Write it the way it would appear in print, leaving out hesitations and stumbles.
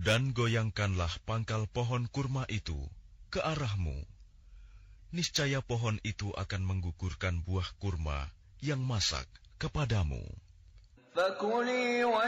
Dan goyangkanlah pangkal pohon kurma itu ke arahmu. Niscaya pohon itu akan menggugurkan buah kurma yang masak kepadamu.